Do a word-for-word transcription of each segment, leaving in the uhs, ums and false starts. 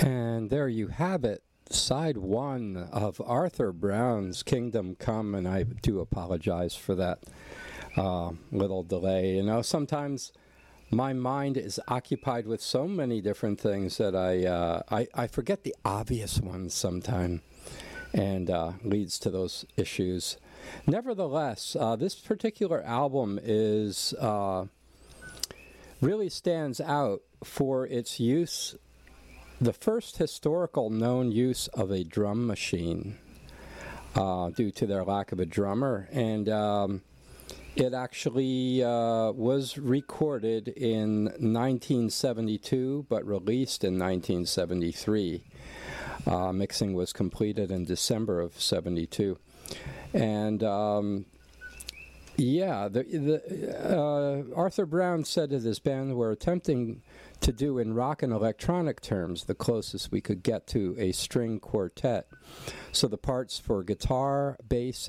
And there you have it, side one of Arthur Brown's Kingdom Come, and I do apologize for that uh, little delay. You know, sometimes my mind is occupied with so many different things that I uh, I, I forget the obvious ones sometimes, and uh, leads to those issues. Nevertheless, uh, this particular album is uh, really stands out for its use, the first historical known use of a drum machine, uh, due to their lack of a drummer. And um, it actually uh, was recorded in nineteen seventy-two, but released in nineteen seventy-three. Uh, mixing was completed in December of seventy-two. And um, yeah, the, the, uh, Arthur Brown said that his band were attempting to do in rock and electronic terms the closest we could get to a string quartet. So the parts for guitar, bass,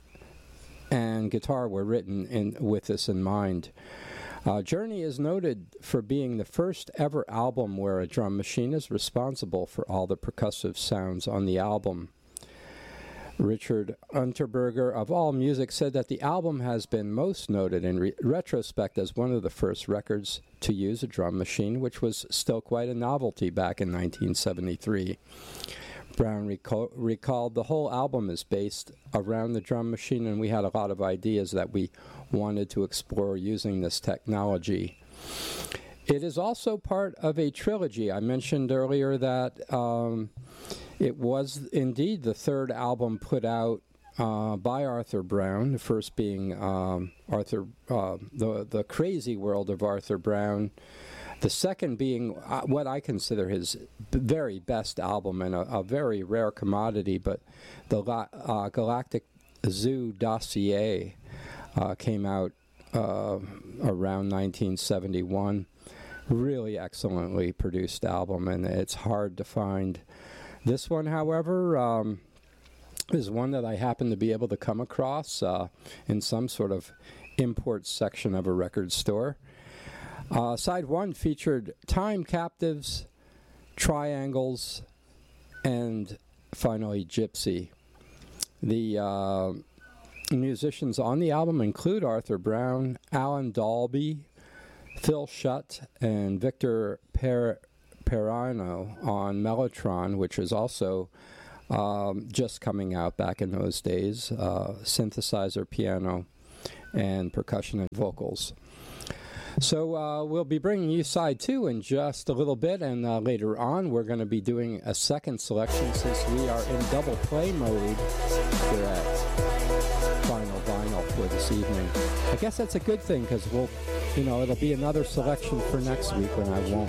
and guitar were written in, with this in mind. Uh, Journey is noted for being the first ever album where a drum machine is responsible for all the percussive sounds on the album. Richard Unterberger of AllMusic said that the album has been most noted in re- retrospect as one of the first records to use a drum machine, which was still quite a novelty back in nineteen seventy-three. Brown recall- recalled the whole album is based around the drum machine, and we had a lot of ideas that we wanted to explore using this technology. It is also part of a trilogy. I mentioned earlier that um, it was indeed the third album put out uh, by Arthur Brown, the first being um, Arthur, uh, the, the Crazy World of Arthur Brown, the second being uh, what I consider his very best album and a, a very rare commodity, but the uh, Galactic Zoo Dossier uh, came out uh, around nineteen seventy-one. Really excellently produced album, and it's hard to find. This one, however, um, is one that I happen to be able to come across uh, in some sort of import section of a record store. Uh, side one featured Time Captives, Triangles, and finally Gypsy. The uh, musicians on the album include Arthur Brown, Alan Dalby, Phil Shutt, and Victor per- Perano on Mellotron, which is also um, just coming out back in those days, uh, synthesizer, piano, and percussion and vocals. So uh, we'll be bringing you side two in just a little bit, and uh, later on we're going to be doing a second selection since we are in double play mode here at Final Vinyl for this evening. I guess that's a good thing because we'll, you know, it'll be another selection for next week when I won't